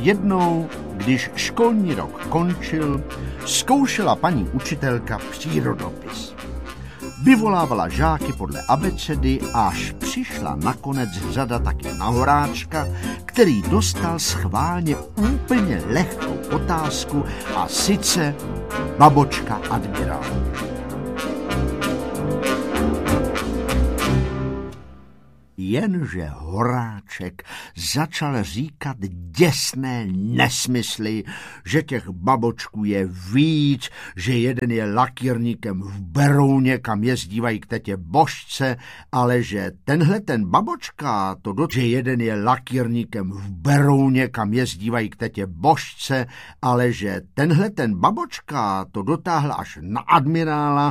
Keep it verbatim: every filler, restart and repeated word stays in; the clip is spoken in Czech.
jednou, když školní rok končil, zkoušela paní učitelka přírodopis. Vyvolávala žáky podle abecedy, až přišla nakonec řada taky na Horáčka, který dostal schválně úplně lehkou otázku, a sice babočka admirál. Jenže Horáček začal říkat děsné nesmysly, že těch babočků je víc, že jeden je lakírníkem v Berouně, kam jezdívají k tetě Božce, ale že tenhle ten babočka, to do... že jeden je lakírníkem v Berouně, kam jezdívají k tetě Božce, ale že tenhle ten babočka to dotáhl až na admirála